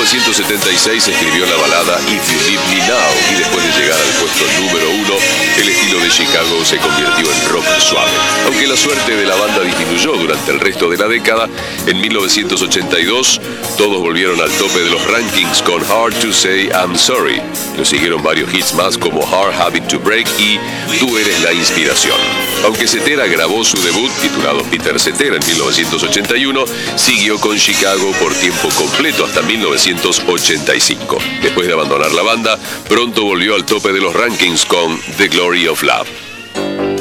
1976 escribió la balada If You Leave Me Now y después de llegar al puesto número 1, el estilo de Chicago se convirtió en rock suave. Aunque la suerte de la banda disminuyó durante el resto de la década, en 1982 todos volvieron al tope de los rankings con Hard to Say I'm Sorry. Lo siguieron varios hits más como Hard Habit to Break y Tú Eres la Inspiración. Aunque Cetera grabó su debut, titulado Peter Cetera, en 1981, siguió con Chicago por tiempo completo hasta 1985. Después de abandonar la banda, pronto volvió al tope de los rankings con The Glory of Love.